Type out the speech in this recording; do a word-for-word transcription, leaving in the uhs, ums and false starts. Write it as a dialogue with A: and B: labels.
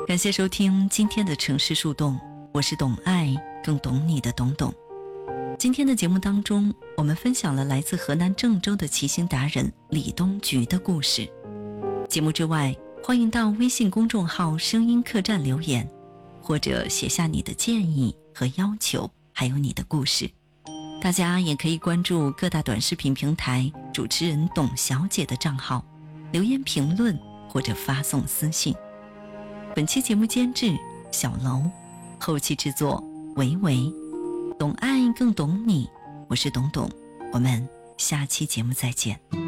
A: 感谢收听今天的城市树洞，我是懂爱更懂你的懂懂。今天的节目当中，我们分享了来自河南郑州的骑行达人李东菊的故事。节目之外，欢迎到微信公众号声音客栈留言，或者写下你的建议和要求，还有你的故事。大家也可以关注各大短视频平台主持人董小姐的账号，留言评论或者发送私信。本期节目监制小楼，后期制作维维，懂爱更懂你，我是董董，我们下期节目再见。